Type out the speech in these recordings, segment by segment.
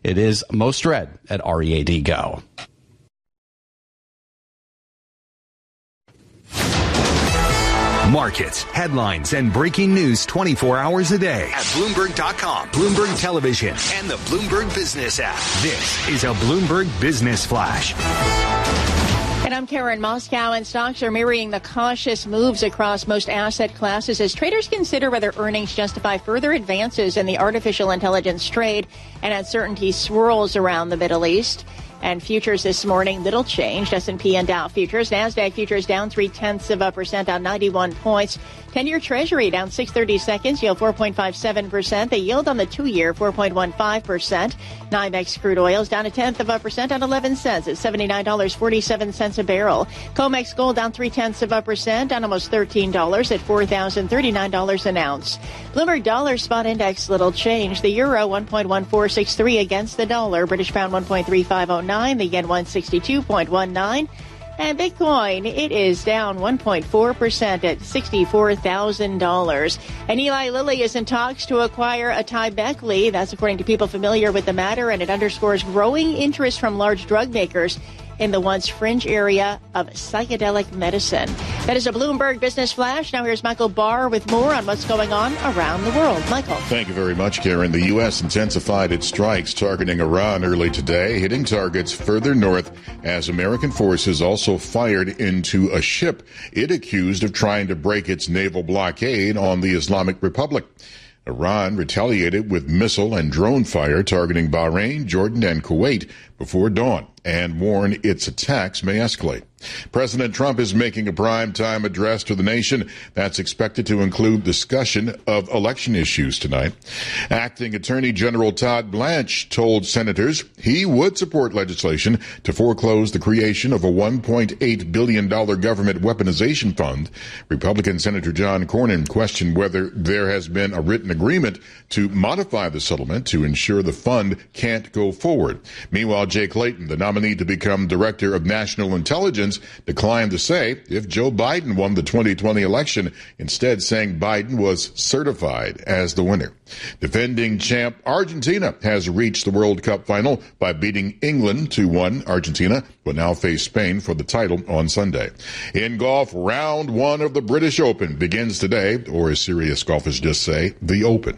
It is most read at READ Go. Markets, headlines, and breaking news 24 hours a day at Bloomberg.com, Bloomberg Television, and the Bloomberg Business app. This is a Bloomberg Business Flash. And I'm Karen Moscow, and stocks are mirroring the cautious moves across most asset classes as traders consider whether earnings justify further advances in the artificial intelligence trade and uncertainty swirls around the Middle East. And futures this morning, little changed. S&P and Dow futures. NASDAQ futures down 0.3% on 91 points. 10-year Treasury down 6/32, yield 4.57%. The yield on the 2-year, 4.15%. NYMEX crude oils down 0.1% on 11 cents at $79.47 a barrel. COMEX gold down 0.3% on almost $13 at $4,039 an ounce. Bloomberg dollar spot index, little change. The euro 1.1463 against the dollar. British pound 1.3509. The yen 162.19. And Bitcoin, it is down 1.4% at $64,000. And Eli Lilly is in talks to acquire AtaiBeckley. That's according to people familiar with the matter, and it underscores growing interest from large drug makers in the once fringe area of psychedelic medicine. That is a Bloomberg Business Flash. Now here's Michael Barr with more on what's going on around the world. Michael. Thank you very much, Karen. The U.S. intensified its strikes targeting Iran early today, hitting targets further north as American forces also fired into a ship it accused of trying to break its naval blockade on the Islamic Republic. Iran retaliated with missile and drone fire targeting Bahrain, Jordan, and Kuwait before dawn and warned its attacks may escalate. President Trump is making a primetime address to the nation that's expected to include discussion of election issues tonight. Acting Attorney General Todd Blanche told senators he would support legislation to foreclose the creation of a $1.8 billion government weaponization fund. Republican Senator John Cornyn questioned whether there has been a written agreement to modify the settlement to ensure the fund can't go forward. Meanwhile, Jay Clayton, the nominee to become Director of National Intelligence, declined to say if Joe Biden won the 2020 election, instead saying Biden was certified as the winner. Defending champ Argentina has reached the World Cup final by beating England 2-1. Argentina will now face Spain for the title on Sunday. In golf, round one of the British Open begins today, or as serious golfers just say, the Open.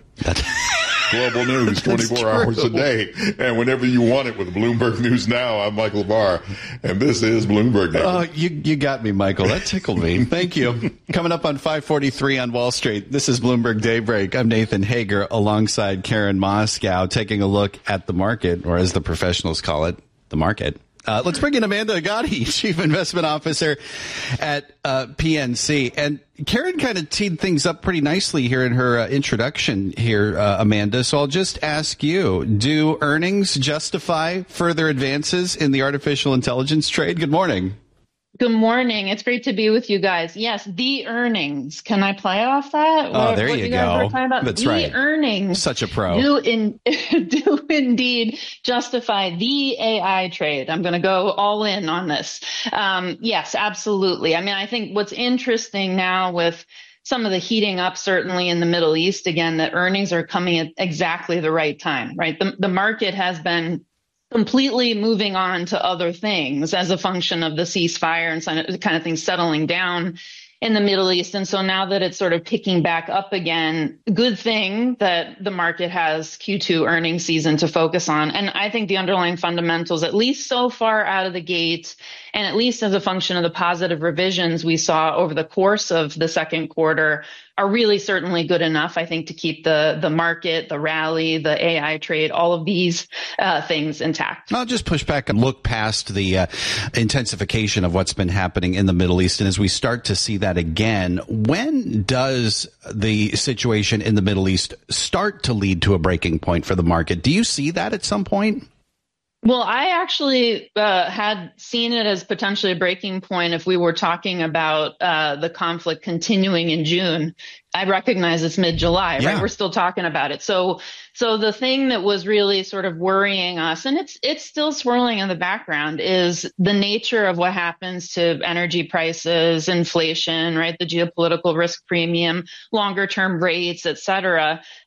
Global news 24 hours a day, and whenever you want it with Bloomberg News Now. I'm Michael Barr, and this is Bloomberg Now. Oh, you got me, Michael. That tickled me. Thank you. Coming up on 5:43 on Wall Street, this is Bloomberg Daybreak. I'm Nathan Hager alongside Karen Moscow, taking a look at the market, or as the professionals call it, the market. Let's bring in Amanda Agati, Chief Investment Officer at PNC. And Karen kind of teed things up pretty nicely here in her introduction here, Amanda. So I'll just ask you, do earnings justify further advances in the artificial intelligence trade? Good morning. Good morning. It's great to be with you guys. Yes, the earnings. Can I play off that? There you go. That's the right. Earnings. Such a pro. Do indeed justify the AI trade. I'm going to go all in on this. Yes, absolutely. I mean, I think what's interesting now with some of the heating up, certainly in the Middle East, again, that earnings are coming at exactly the right time, right? The market has been completely moving on to other things as a function of the ceasefire and kind of things settling down in the Middle East. And so now that it's sort of picking back up again, good thing that the market has Q2 earnings season to focus on. And I think the underlying fundamentals, at least so far out of the gate, and at least as a function of the positive revisions we saw over the course of the second quarter, are really certainly good enough, I think, to keep the market, the rally, the AI trade, all of these things intact. I'll just push back and look past the intensification of what's been happening in the Middle East. And as we start to see that again, when does the situation in the Middle East start to lead to a breaking point for the market? Do you see that at some point? Well, I actually had seen it as potentially a breaking point if we were talking about the conflict continuing in June. I recognize it's mid-July, right? We're still talking about it. So the thing that was really sort of worrying us, and it's still swirling in the background, is the nature of what happens to energy prices, inflation, right? The geopolitical risk premium, longer term rates, et cetera.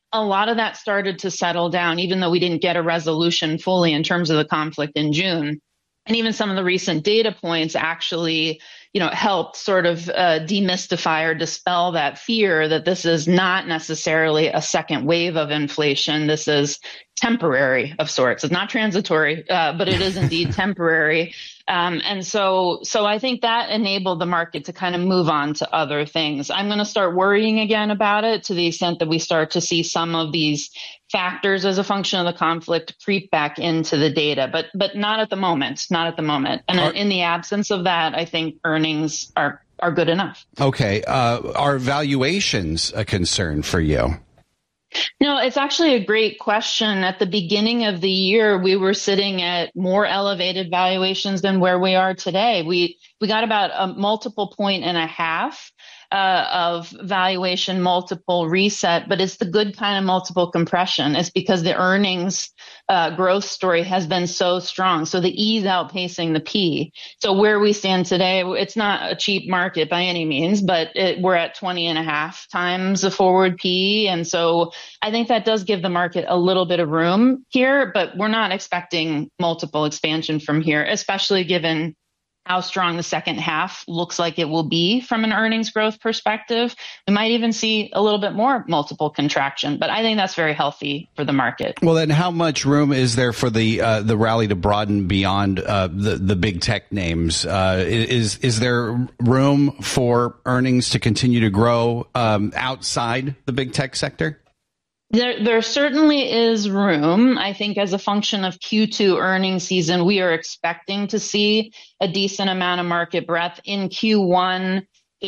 a lot of that started to settle down, even though we didn't get a resolution fully in terms of the conflict in June. And even some of the recent data points actually, helped sort of demystify or dispel that fear that this is not necessarily a second wave of inflation. This is temporary of sorts. It's not transitory, but it is indeed temporary. And so I think that enabled the market to kind of move on to other things. I'm going to start worrying again about it to the extent that we start to see some of these factors as a function of the conflict creep back into the data, but not at the moment, And in the absence of that, I think earnings are good enough. Okay. Are valuations a concern for you? No, it's actually a great question. At the beginning of the year, we were sitting at more elevated valuations than where we are today. We got about a multiple point and a half of valuation multiple reset, but it's the good kind of multiple compression. It's because the earnings growth story has been so strong. So the E is outpacing the P. So where we stand today, it's not a cheap market by any means, but we're at 20.5 times the forward P. And so I think that does give the market a little bit of room here, but we're not expecting multiple expansion from here, especially given how strong the second half looks like it will be from an earnings growth perspective. We might even see a little bit more multiple contraction, but I think that's very healthy for the market. Well, then how much room is there for the rally to broaden beyond the big tech names? Is there room for earnings to continue to grow outside the big tech sector? There certainly is room. I think as a function of Q2 earnings season, we are expecting to see a decent amount of market breadth. In Q1,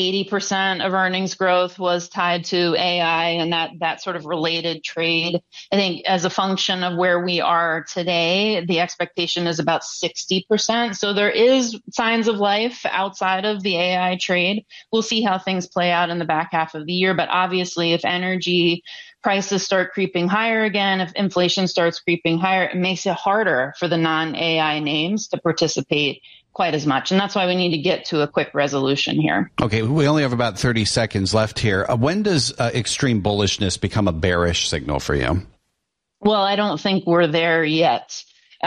80% of earnings growth was tied to AI and that sort of related trade. I think as a function of where we are today, the expectation is about 60%. So there is signs of life outside of the AI trade. We'll see how things play out in the back half of the year. But obviously, if energy prices start creeping higher again, if inflation starts creeping higher, it makes it harder for the non-AI names to participate quite as much. And that's why we need to get to a quick resolution here. Okay, we only have about 30 seconds left here. When does extreme bullishness become a bearish signal for you? Well, I don't think we're there yet.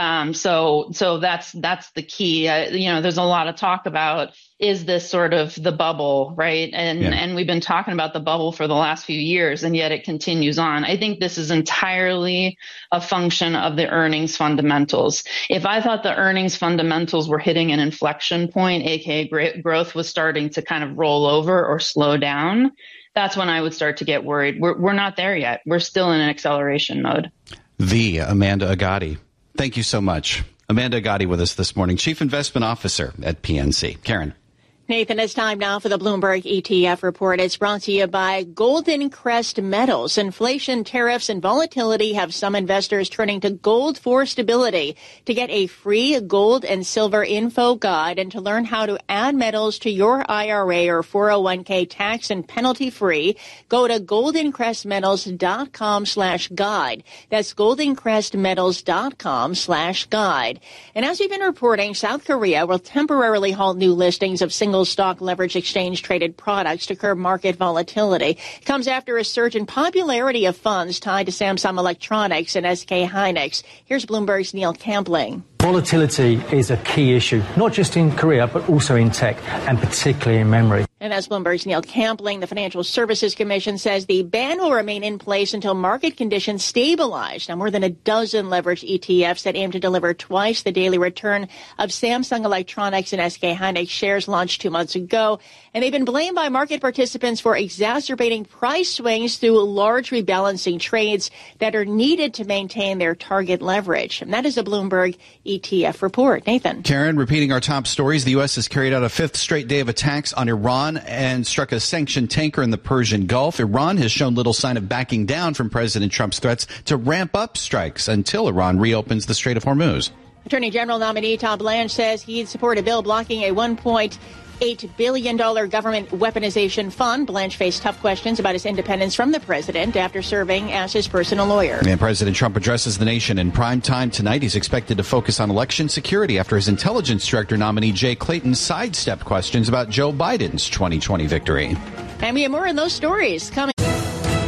So that's the key. There's a lot of talk about, is this sort of the bubble, right? And we've been talking about the bubble for the last few years, and yet it continues on. I think this is entirely a function of the earnings fundamentals. If I thought the earnings fundamentals were hitting an inflection point, aka growth was starting to kind of roll over or slow down, that's when I would start to get worried. We're not there yet. We're still in an acceleration mode. The Amanda Agati. Thank you so much. Amanda Agati with us this morning, Chief Investment Officer at PNC. Karen. Nathan, it's time now for the Bloomberg ETF report. It's brought to you by Golden Crest Metals. Inflation, tariffs, and volatility have some investors turning to gold for stability. To get a free gold and silver info guide and to learn how to add metals to your IRA or 401k tax and penalty free, go to goldencrestmetals.com/guide. That's goldencrestmetals.com/guide. And as we've been reporting, South Korea will temporarily halt new listings of single stock leverage exchange traded products to curb market volatility. It comes after a surge in popularity of funds tied to Samsung Electronics and SK Hynix. Here's Bloomberg's Neil Campling. Volatility is a key issue, not just in Korea, but also in tech, and particularly in memory. And as Bloomberg's Neil Campling, the Financial Services Commission says the ban will remain in place until market conditions stabilize. Now, more than a dozen leveraged ETFs that aim to deliver twice the daily return of Samsung Electronics and SK Hynix shares launched 2 months ago. And they've been blamed by market participants for exacerbating price swings through large rebalancing trades that are needed to maintain their target leverage. And that is a Bloomberg ETF report. Nathan. Karen, repeating our top stories, the U.S. has carried out a fifth straight day of attacks on Iran and struck a sanctioned tanker in the Persian Gulf. Iran has shown little sign of backing down from President Trump's threats to ramp up strikes until Iran reopens the Strait of Hormuz. Attorney General nominee Tom Blanche says he'd support a bill blocking a $1.8 billion government weaponization fund. Blanche faced tough questions about his independence from the president after serving as his personal lawyer. And President Trump addresses the nation in prime time tonight. He's expected to focus on election security after his intelligence director nominee Jay Clayton sidestepped questions about Joe Biden's 2020 victory. And we have more on those stories coming.